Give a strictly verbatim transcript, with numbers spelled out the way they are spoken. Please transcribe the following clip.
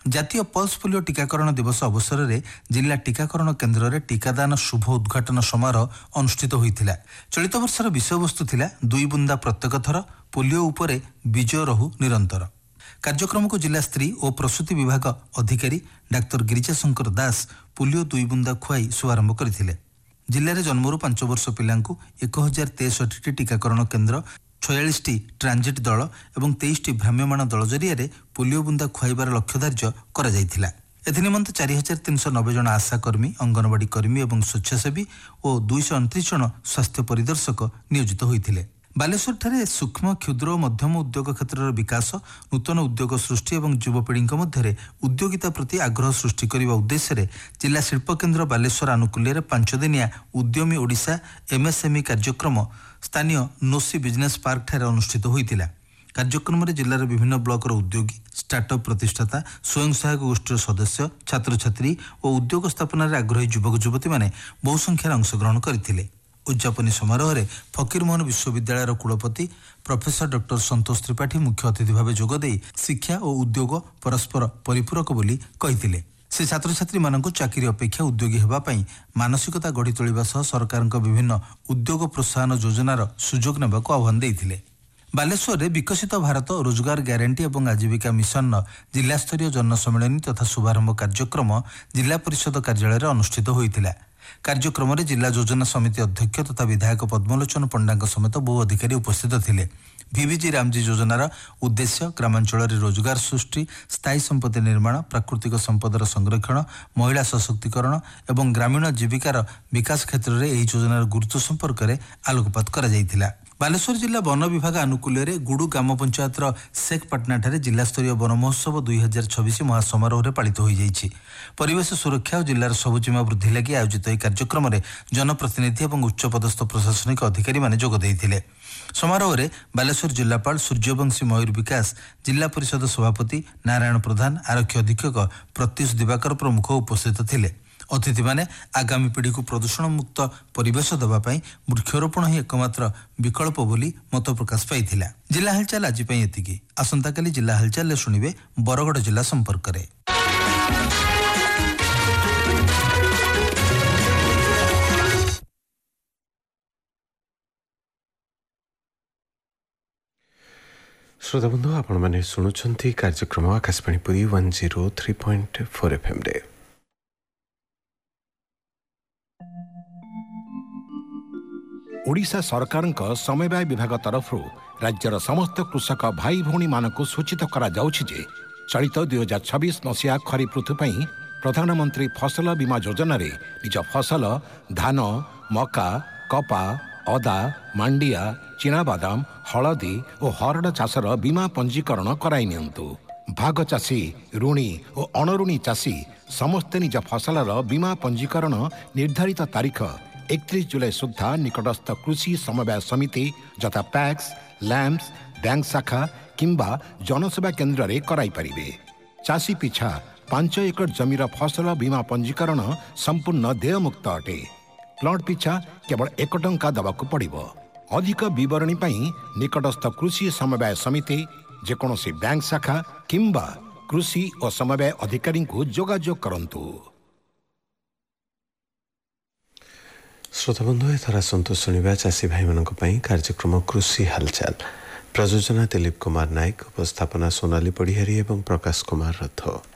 ଜାତୀୟ pulse polio ଟିକାକରଣ ଦିବସ ଅବସରରେ ଜିଲ୍ଲା ଟିକାକରଣ କେନ୍ଦ୍ରରେ ଟିକାଦାନ ଶୁଭ ଉଦ୍ଘାଟନ ସମାରୋହ ଅନୁଷ୍ଠିତ ହୋଇଥିଲା। ଚଳିତ ବର୍ଷର ବିଷୟବସ୍ତୁ ଥିଲା ଦୁଇ ବୁନ୍ଦା ପ୍ରତ୍ୟେକ ଥର, ପୋଲିଓ ଉପରେ ବିଜୟ ରହୁ ନିରନ୍ତର। କାର୍ଯ୍ୟକ୍ରମକୁ ଜିଲ୍ଲା ସ୍ତ୍ରୀ ଓ ପ୍ରସୂତି ବିଭାଗ ଅଧିକାରୀ ଡାକ୍ତର ଗିରିଜାଶଙ୍କର ଦାସ ପୋଲିଓ ଦୁଇ ବୁନ୍ଦା ଖୁଆଇ ଶୁଭାରମ୍ଭ କରିଥିଲେ। ଜିଲ୍ଲାରେ ଜନ୍ମରୁ ପାଞ୍ଚ ବର୍ଷ ପିଲାଙ୍କୁ ଏକ ହଜାର ତେଷଠିଟି ଟିକାକରଣ କେନ୍ଦ୍ର, ଛୟାଳିଶଟି ଟ୍ରାନଜିଟ୍ ଦଳ ଏବଂ ତେଇଶଟି ଭ୍ରାମ୍ୟମାଣ ଦଳ ଜରିଆରେ ପୋଲିଓ ବୁନ୍ଦା ଖୁଆଇବାର ଲକ୍ଷ୍ୟ ଧାର୍ଯ୍ୟ କରାଯାଇଥିଲା। ଏଥିନିମନ୍ତେ ଚାରି ହଜାର ତିନିଶହ ନବେ ଜଣ ଆଶାକର୍ମୀ, ଅଙ୍ଗନବାଡି କର୍ମୀ ଏବଂ ସ୍ୱେଚ୍ଛାସେବୀ ଓ ଦୁଇଶହ ଅଣତିରିଶ ଜଣ ସ୍ୱାସ୍ଥ୍ୟ ପରିଦର୍ଶକ ନିୟୋଜିତ ହୋଇଥିଲେ। ବାଲେଶ୍ୱରଠାରେ ସୂକ୍ଷ୍ମ, କ୍ଷୁଦ୍ର ଓ ମଧ୍ୟମ ଉଦ୍ୟୋଗ କ୍ଷେତ୍ରର ବିକାଶ, ନୂତନ ଉଦ୍ୟୋଗ ସୃଷ୍ଟି ଏବଂ ଯୁବପିଢ଼ିଙ୍କ ମଧ୍ୟରେ ଉଦ୍ୟୋଗିତା ପ୍ରତି ଆଗ୍ରହ ସୃଷ୍ଟି କରିବା ଉଦ୍ଦେଶ୍ୟରେ ଜିଲ୍ଲା ଶିଳ୍ପକେନ୍ଦ୍ର ବାଲେଶ୍ୱର ଆନୁକୂଲ୍ୟରେ ପାଞ୍ଚଦିନିଆ ଉଦ୍ୟମୀ ଓଡ଼ିଶା ଏମ୍ଏସ୍ଏମ୍ଇ କାର୍ଯ୍ୟକ୍ରମ ସ୍ଥାନୀୟ ନୋସି ବିଜନେସ୍ ପାର୍କଠାରେ ଅନୁଷ୍ଠିତ ହୋଇଥିଲା। କାର୍ଯ୍ୟକ୍ରମରେ ଜିଲ୍ଲାର ବିଭିନ୍ନ ବ୍ଲକର ଉଦ୍ୟୋଗୀ, ଷ୍ଟାର୍ଟଅପ୍ ପ୍ରତିଷ୍ଠାତା, ସ୍ୱୟଂ ସହାୟକ ଗୋଷ୍ଠୀର ସଦସ୍ୟ, ଛାତ୍ରଛାତ୍ରୀ ଓ ଉଦ୍ୟୋଗ ସ୍ଥାପନାରେ ଆଗ୍ରହୀ ଯୁବକ ଯୁବତୀମାନେ ବହୁ ସଂଖ୍ୟାରେ ଅଂଶଗ୍ରହଣ କରିଥିଲେ। ଉଦ୍ଯାପନୀ ସମାରୋହରେ ଫକୀରମୋହନ ବିଶ୍ୱବିଦ୍ୟାଳୟର କୁଳପତି ପ୍ରଫେସର ଡକ୍ଟର ସନ୍ତୋଷ ତ୍ରିପାଠୀ ମୁଖ୍ୟ ଅତିଥି ଭାବେ ଯୋଗଦେଇ ଶିକ୍ଷା ଓ ଉଦ୍ୟୋଗ ପରସ୍ପର ପରିପୂରକ ବୋଲି କହିଥିଲେ। ସେ ଛାତ୍ରଛାତ୍ରୀମାନଙ୍କୁ ଚାକିରି ଅପେକ୍ଷା ଉଦ୍ୟୋଗୀ ହେବା ପାଇଁ ମାନସିକତା ଗଢ଼ି ତୋଳିବା ସହ ସରକାରଙ୍କ ବିଭିନ୍ନ ଉଦ୍ୟୋଗ ପ୍ରୋତ୍ସାହନ ଯୋଜନାର ସୁଯୋଗ ନେବାକୁ ଆହ୍ୱାନ ଦେଇଥିଲେ। ବାଲେଶ୍ୱରରେ ବିକଶିତ ଭାରତ ରୋଜଗାର ଗ୍ୟାରେଣ୍ଟି ଏବଂ ଆଜୀବିକା ମିଶନର ଜିଲ୍ଲାସ୍ତରୀୟ ଜନସମ୍ମିଳନୀ ତଥା ଶୁଭାରମ୍ଭ କାର୍ଯ୍ୟକ୍ରମ ଜିଲ୍ଲା ପରିଷଦ କାର୍ଯ୍ୟାଳୟରେ ଅନୁଷ୍ଠିତ ହୋଇଥିଲା। କାର୍ଯ୍ୟକ୍ରମରେ ଜିଲ୍ଲା ଯୋଜନା ସମିତି ଅଧ୍ୟକ୍ଷ ତଥା ବିଧାୟକ ପଦ୍ମଲୋଚନ ପଣ୍ଡାଙ୍କ ସମେତ ବହୁ ଅଧିକାରୀ ଉପସ୍ଥିତ ଥିଲେ। ଭିଭିଜି ରାମଜୀ ଯୋଜନାର ଉଦ୍ଦେଶ୍ୟ ଗ୍ରାମାଞ୍ଚଳରେ ରୋଜଗାର ସୃଷ୍ଟି, ସ୍ଥାୟୀ ସମ୍ପତ୍ତି ନିର୍ମାଣ, ପ୍ରାକୃତିକ ସମ୍ପଦର ସଂରକ୍ଷଣ, ମହିଳା ସଶକ୍ତିକରଣ ଏବଂ ଗ୍ରାମୀଣ ଜୀବିକାର ବିକାଶ କ୍ଷେତ୍ରରେ ଏହି ଯୋଜନାର ଗୁରୁତ୍ୱ ସମ୍ପର୍କରେ ଆଲୋକପାତ କରାଯାଇଥିଲା। ବାଲେଶ୍ୱର ଜିଲ୍ଲା ବନ ବିଭାଗ ଆନୁକୂଲ୍ୟରେ ଗୁଡୁ ଗ୍ରାମ ପଞ୍ଚାୟତର ଶେଖପାଟଣାଠାରେ ଜିଲ୍ଲାସ୍ତରୀୟ ବନ ମହୋତ୍ସବ ଦୁଇ ହଜାର ଛବିଶ ମହାସମାରୋହରେ ପାଳିତ ହୋଇଯାଇଛି। ପରିବେଶ ସୁରକ୍ଷା ଓ ଜିଲ୍ଲାର ସବୁଜିମା ବୃଦ୍ଧି ଲାଗି ଆୟୋଜିତ ଏହି କାର୍ଯ୍ୟକ୍ରମରେ ଜନପ୍ରତିନିଧି ଏବଂ ଉଚ୍ଚପଦସ୍ଥ ପ୍ରଶାସନିକ ଅଧିକାରୀମାନେ ଯୋଗ ଦେଇଥିଲେ। ସମାରୋହରେ ବାଲେଶ୍ୱର ଜିଲ୍ଲାପାଳ ସୂର୍ଯ୍ୟବଂଶୀ ମୟୂର ବିକାଶ, ଜିଲ୍ଲା ପରିଷଦ ସଭାପତି ନାରାୟଣ ପ୍ରଧାନ, ଆରକ୍ଷୀ ଅଧୀକ୍ଷକ ପ୍ରତ୍ୟୁଷ ଦିବାକର ପ୍ରମୁଖ ଉପସ୍ଥିତ ଥିଲେ। ଅତିଥିମାନେ ଆଗାମୀ ପିଢ଼ିକୁ ପ୍ରଦୂଷଣ ମୁକ୍ତ ପରିବେଶ ଦେବା ପାଇଁ ବୃକ୍ଷରୋପଣ ହିଁ ଏକମାତ୍ର ବିକଳ୍ପ ବୋଲି ମତ ପ୍ରକାଶ ପାଇଥିଲା। ଜିଲ୍ଲା ହାଲଚାଲ ଆଜି ପାଇଁ ଏତିକି। ଆସନ୍ତାକାଲି ଜିଲ୍ଲା ହାଲଚାଲରେ ଶୁଣିବେ ବରଗଡ଼ ଜିଲ୍ଲା ସମ୍ପର୍କରେ। ଶ୍ରୋତାବନ୍ଧୁ, ଆପଣମାନେ ଶୁଣୁଛନ୍ତି କାର୍ଯ୍ୟକ୍ରମ Akashvani Puri one zero three point four F ଏମ୍ରେ। Odisha ସରକାରଙ୍କ ସମବାୟ ବିଭାଗ ତରଫରୁ ରାଜ୍ୟର ସମସ୍ତ କୃଷକ ଭାଇ ଭଉଣୀମାନଙ୍କୁ ସୂଚିତ କରାଯାଉଛି ଯେ ଚଳିତ ଦୁଇ ହଜାର ଛବିଶ ମସିହା ଖରିଫ ଋତୁ ପାଇଁ ପ୍ରଧାନମନ୍ତ୍ରୀ ଫସଲ ବୀମା ଯୋଜନାରେ ନିଜ ଫସଲ ଧାନ, ମକା, କପା, ଅଦା, ମାଣ୍ଡିଆ, ଚିନାବାଦାମ, ହଳଦୀ ଓ ହରଡ଼ ଚାଷର ବୀମା ପଞ୍ଜୀକରଣ କରାଇ ନିଅନ୍ତୁ। ଭାଗ ଚାଷୀ, ଋଣୀ ଓ ଅଣଋଣୀ ଚାଷୀ ସମସ୍ତେ ନିଜ ଫସଲର ବୀମା ପଞ୍ଜୀକରଣ ନିର୍ଦ୍ଧାରିତ ତାରିଖ ଏକତିରିଶ ଜୁଲାଇ ସୁଦ୍ଧା ନିକଟସ୍ଥ କୃଷି ସମବାୟ ସମିତି ଯଥା ପ୍ୟାକ୍ସ, ଲ୍ୟାମ୍ପସ୍, ବ୍ୟାଙ୍କ ଶାଖା କିମ୍ବା ଜନସେବା କେନ୍ଦ୍ରରେ କରାଇପାରିବେ। ଚାଷୀ ପିଛା ପାଞ୍ଚ ଏକର ଜମିର ଫସଲ ବୀମା ପଞ୍ଜୀକରଣ ସମ୍ପୂର୍ଣ୍ଣ ଦେୟମୁକ୍ତ ଅଟେ। ପ୍ଲଟ୍ ପିଛା କେବଳ ଏକ ଟଙ୍କା ଦେବାକୁ ପଡ଼ିବ। ଅଧିକ ବିବରଣୀ ପାଇଁ ନିକଟସ୍ଥ କୃଷି ସମବାୟ ସମିତି, ଯେକୌଣସି ବ୍ୟାଙ୍କ ଶାଖା କିମ୍ବା କୃଷି ଓ ସମବାୟ ଅଧିକାରୀଙ୍କୁ ଯୋଗାଯୋଗ କରନ୍ତୁ। ଶ୍ରୋତାବନ୍ଧୁ, ଏଥର ଆସନ୍ତୁ ଶୁଣିବା ଚାଷୀ ଭାଇମାନଙ୍କ ପାଇଁ କାର୍ଯ୍ୟକ୍ରମ କୃଷି ହାଲଚାଲ। ପ୍ରଯୋଜନା ଦିଲ୍ଲୀପ କୁମାର ନାୟକ, ଉପସ୍ଥାପନା ସୋନାଲି ପଡ଼ିହାରୀ ଏବଂ ପ୍ରକାଶ କୁମାର ରଥ।